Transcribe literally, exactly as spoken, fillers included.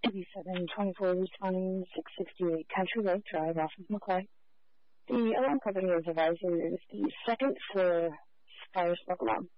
two B seven twenty-four responding six sixty-eight Country Road Drive off of McCoy. The alarm company is advising you the second floor fire smoke alarm.